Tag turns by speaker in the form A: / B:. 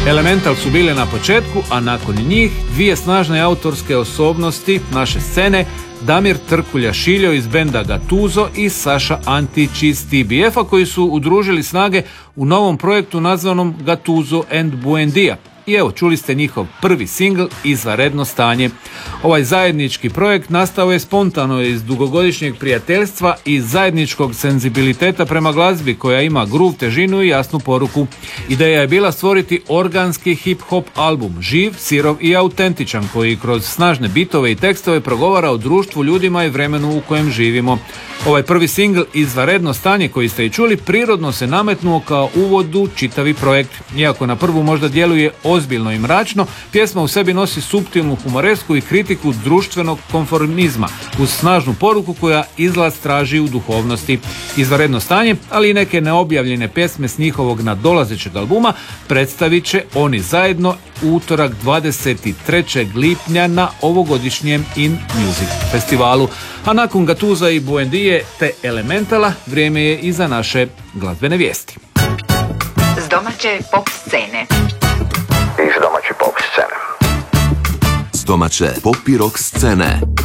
A: Elemental su bile na početku, a nakon njih dvije snažne autorske osobnosti naše scene, Damir Trkulja-Šiljo iz benda Gatuzo i Saša Antić iz TBF-a, koji su udružili snage u novom projektu nazvanom Gatuzo and Buendia. I evo, čuli ste njihov prvi singl Izvanredno stanje. Ovaj zajednički projekt nastao je spontano iz dugogodišnjeg prijateljstva i zajedničkog senzibiliteta prema glazbi koja ima groove, težinu i jasnu poruku. Ideja je bila stvoriti organski hip-hop album, živ, sirov i autentičan, koji kroz snažne bitove i tekstove progovara o društvu, ljudima i vremenu u kojem živimo. Ovaj prvi singl Izvanredno stanje koji ste i čuli prirodno se nametnuo kao uvod u čitavi projekt. Iako na prvu možda djeluje ozbiljno i mračno, pjesma u sebi nosi suptilnu humoresku i kritiku društvenog konformizma uz snažnu poruku koja izlaz traži u duhovnosti. Izvanredno stanje, ali i neke neobjavljene pjesme s njihovog nadolazećeg albuma predstavit će oni zajedno utorak 23. lipnja na ovogodišnjem In Music festivalu. A nakon Gatuza i Buendije te Elementala, vrijeme je i za naše glazbene vijesti.
B: S domaće pop scene.
C: Iz domaće pop scene.
D: S domaće pop i rock scene.